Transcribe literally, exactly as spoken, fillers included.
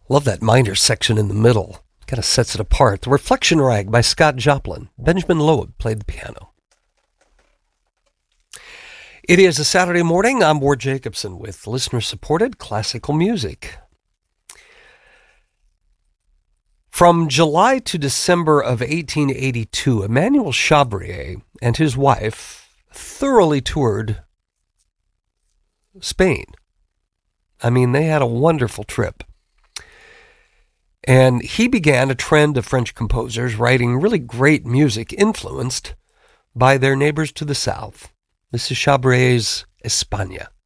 Love that minor section in the middle. Kind of sets it apart. The Reflection Rag by Scott Joplin. Benjamin Loeb played the piano. It is a Saturday morning. I'm Ward Jacobson with listener-supported classical music. From July to December of eighteen eighty-two, Emmanuel Chabrier and his wife thoroughly toured Spain. I mean, they had a wonderful trip. And he began a trend of French composers writing really great music influenced by their neighbors to the south. This is Chabrier's España.